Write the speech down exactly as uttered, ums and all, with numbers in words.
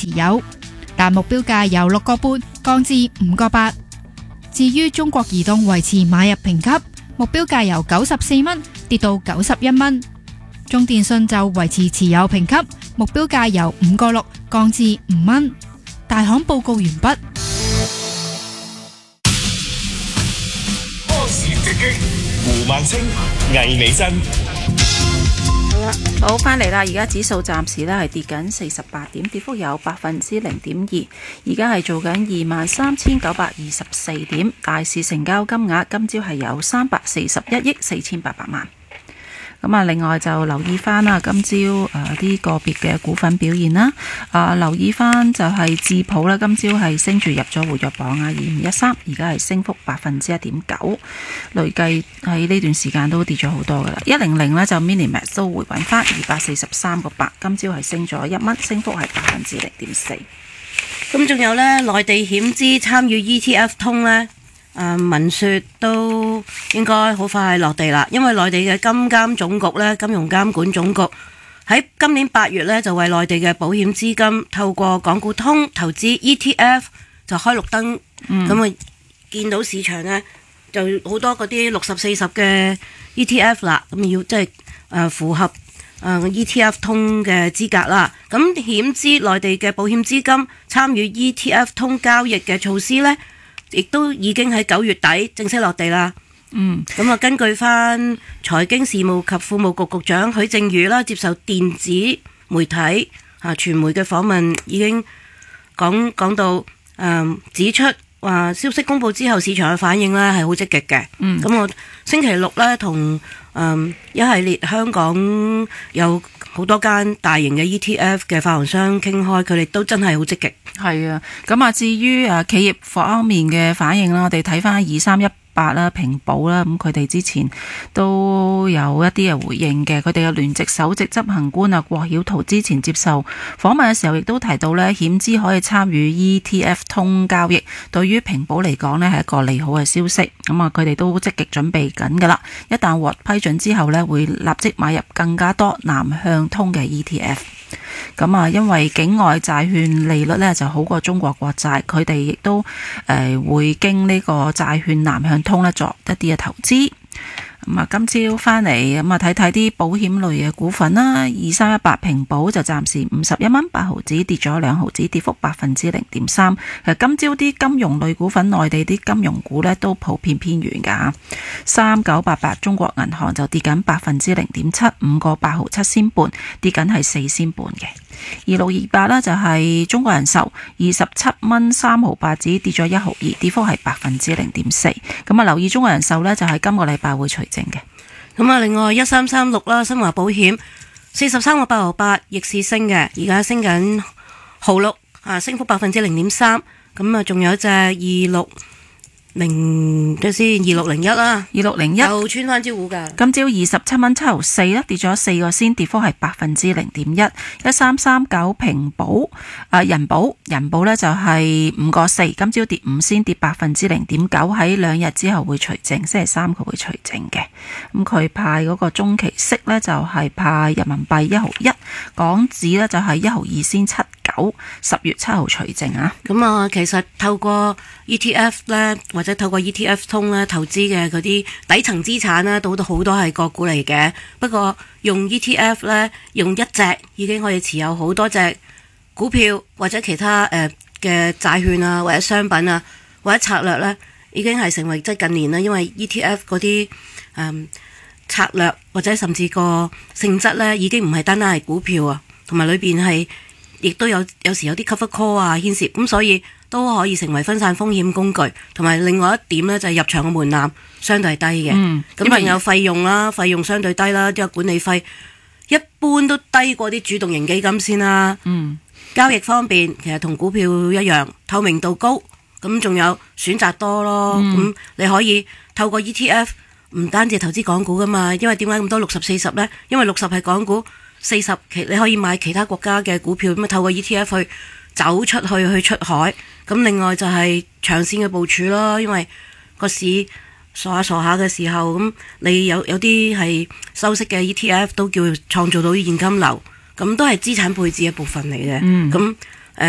持有，但目標價由六個半降至五個八。至於中國移動維持買入評級，目標價由九十四蚊跌到九十一蚊。中電信就維持持有評級，目標價由五個六降至五蚊。大行報告完畢。 開市直擊，胡萬清、魏美珍。 好啦，好翻嚟啦！而家指數暫時咧係跌緊四十八點，跌幅有百分之零點二。而家係做緊二萬三千九百二十四點，大市成交金額今朝係有三百四十一億四千八百萬。咁啊，另外就留意翻啦，今朝誒啲個別嘅股份表現啦。啊，留意翻就係智普啦，今朝係升住入咗活躍榜啊，二五一三，而家係升幅百分之一點九，累計喺呢段時間都跌咗好多噶啦。一零零呢就 Minimax 都回穩翻二百四十三個八，今朝係升咗一蚊，升幅係百分之零點四。 咁仲有呢，內地險資參與 E T F 通呢。誒聞説都應該好快落地啦，因為內地嘅金監總局咧，金融監管總局喺今年八月咧就為內地嘅保險資金透過港股通投資 E T F 就開綠燈，咁啊、嗯、見到市場呢就好多嗰啲六十四十嘅 E T F 啦，咁要即係誒符合誒 E T F 通嘅資格啦。咁險資內地嘅保險資金參與 E T F 通交易嘅措施呢，亦都已經喺九月底正式落地啦。嗯，咁啊，根據翻財經事務及庫務局局長許正宇啦，接受電子媒體啊傳媒嘅訪問，已經講講到誒、嗯、指出話消息公佈之後，市場嘅反應咧係好積極嘅。嗯，咁我星期六咧同誒一系列香港有好多間大型嘅 E T F 嘅發行商傾開，佢哋都真係好積極。 係啊，咁啊，至於誒企業方面嘅反應啦，我哋睇翻二三一八啦、平保啦，咁佢哋之前都有一啲嘅回應嘅。佢哋嘅聯席首席執行官啊郭曉濤之前接受訪問嘅時候，亦都提到呢險資可以參與 E T F 通交易，對於平保嚟講呢係一個利好嘅消息。咁啊，佢哋都積極準備緊噶啦，一旦獲批准之後呢，會立即買入更加多南向通嘅 E T F。咁啊，因為境外債券利率咧就好過中國國債，佢哋亦都誒、呃、會經呢個債券南向通咧作一啲嘅投資。咁啊，今朝翻嚟咁啊，睇睇啲保險類嘅股份啦。二三一八平保就暫時五十一蚊八毫子，跌咗兩毫子，跌幅百分之零點三。其實今朝啲金融類股份，內地啲金融股咧都普遍偏軟噶。三九八八中國銀行就跌緊百分之零點七，五個八毫七仙半，跌緊係四仙半嘅。二六二八呢就係中國人壽，二十七蚊三毫八子，跌咗一毫二，跌幅係百分之零點四。咁啊，留意中國人壽呢，就係今個禮拜會除淨嘅。 咁啊，另外一三三六啦，新華保險四十三個八毫八，逆市升嘅，而家升緊毫六啊，升幅百分之零點三。咁啊，仲有隻二六零即先，二六零一啦， 二六零一又穿翻招股價。 今朝二十七蚊七毫四啦，跌咗四個先，跌幅係百分之零點一。一三三九平保啊，人保人保呢就係五個四，今朝跌五先，跌百分之零點九。喺兩日之後會除淨，星期三佢會除淨嘅。咁佢派嗰個中期息呢，就係派人民幣一毫一，港紙呢就係一毫二先七九，十月七號除淨啊。 咁啊，其實透過 E T F 呢，或者透過 E T F 通咧投資嘅嗰啲底層資產咧，都好多係個股嚟嘅。不過用 E T F 咧，用一隻已經可以持有好多隻股票或者其他誒嘅債券啊，或者商品啊，或者策略咧，已經係成為即係近年啦。因為 E T F 嗰啲誒策略或者甚至個性質咧，已經唔係單單係股票啊，同埋裏邊係亦都有有時有啲 cover call 啊牽涉，咁所以都可以成為分散風險工具，同埋另外一點呢，就係入場嘅門檻相對低嘅，咁仲、嗯、有費用啦，費用相對低啦，即係管理費一般都低過啲主動型基金先啦。嗯，交易方面其實同股票一樣，透明度高，咁仲有選擇多咯。咁、嗯、你可以透過 E T F 唔單止投資港股噶嘛，因為點解咁多六十四十呢？因為六十係港股，四十其你可以買其他國家嘅股票，咁啊透過 E T F 去走出去去出海。咁另外就係長線嘅部署咯，因為個市傻下傻下嘅時候，咁你有有啲係收息嘅 E T F 都叫創造到現金流，咁都係資產配置一部分嚟嘅。咁、嗯、